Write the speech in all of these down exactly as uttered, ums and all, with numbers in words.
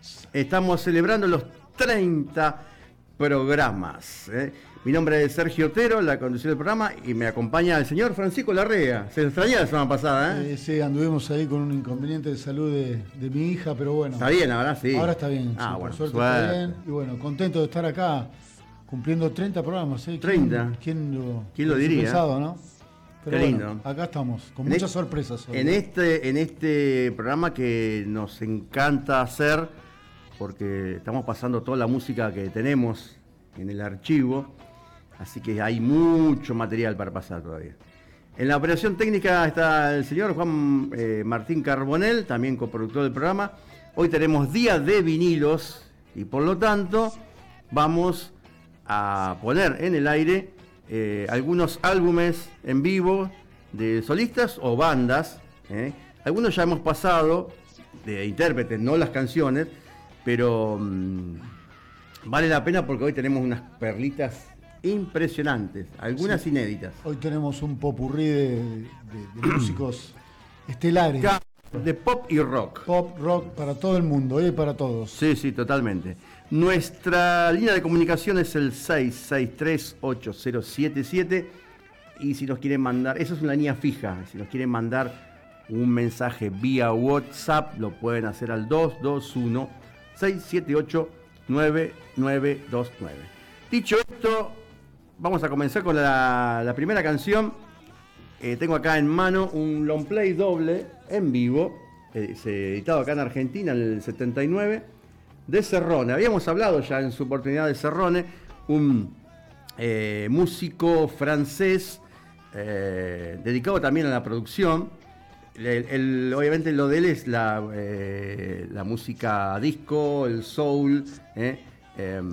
Estamos celebrando los treinta programas. ¿eh? Mi nombre es Sergio Otero, la conducción del programa, y me acompaña el señor Francisco Larrea. Se extrañó la semana pasada, ¿eh? Eh, sí, anduvimos ahí con un inconveniente de salud de, de mi hija, pero bueno. Está bien, ahora sí. Ahora está bien, ah, sí, bueno, por suerte, suerte. está bien. Y bueno, contento de estar acá cumpliendo treinta programas. ¿eh? ¿Quién, treinta. ¿Quién lo, ¿Quién lo diría? Pensado, ¿no? Pero Qué bueno, lindo. acá estamos, con En muchas este, sorpresas. Hoy, en, ¿no? este, en este programa que nos encanta hacer, porque estamos pasando toda la música que tenemos en el archivo, así que hay mucho material para pasar todavía. En la operación técnica está el señor Juan eh, Martín Carbonell, también coproductor del programa. Hoy tenemos día de vinilos y por lo tanto vamos a poner en el aire eh, algunos álbumes en vivo de solistas o bandas. ¿eh? Algunos ya hemos pasado de intérpretes, no las canciones, pero mmm, vale la pena porque hoy tenemos unas perlitas impresionantes, algunas sí. inéditas. Hoy tenemos un popurrí de, de, de músicos estelares. De pop y rock. Pop, rock para todo el mundo, hoy para todos. Sí, sí, totalmente. Nuestra línea de comunicación es el seis seis tres, ocho cero siete siete y si nos quieren mandar, eso es una línea fija, si nos quieren mandar un mensaje vía WhatsApp, lo pueden hacer al dos dos uno, seis siete ocho, nueve nueve dos nueve. Dicho esto, vamos a comenzar con la, la primera canción. Eh, tengo acá en mano un long play doble en vivo, eh, editado acá en Argentina en el setenta y nueve, de Serrone. Habíamos hablado ya en su oportunidad de Serrone, un eh, músico francés eh, dedicado también a la producción. El, el, obviamente lo de él es la, eh, la música disco, el soul, eh, eh,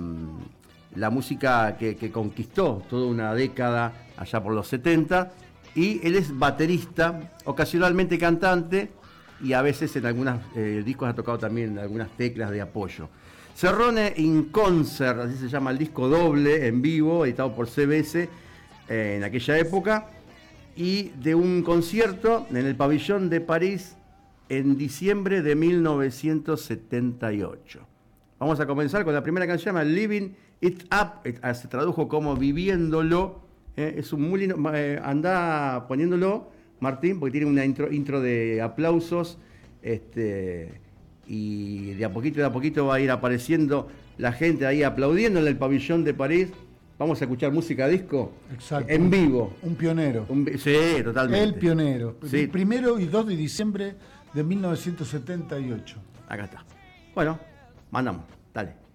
la música que, que conquistó toda una década allá por los setenta, y él es baterista, ocasionalmente cantante, y a veces en algunos eh, discos ha tocado también algunas teclas de apoyo. Serrone in Concert, así se llama el disco doble en vivo, editado por C B S eh, en aquella época, y de un concierto en el Pabellón de París en diciembre de mil novecientos setenta y ocho. Vamos a comenzar con la primera canción, se llama Living It Up, se tradujo como Viviéndolo. Eh, es un muy lindo, eh, anda poniéndolo, Martín, porque tiene una intro, intro de aplausos, este, y de a poquito, de a poquito va a ir apareciendo la gente ahí aplaudiendo en el Pabellón de París. Vamos a escuchar música disco. Exacto. En vivo. Un pionero. Un, sí, totalmente. El pionero. Sí. El primero y dos de diciembre de mil novecientos setenta y ocho. Acá está. Bueno, mandamos. Dale.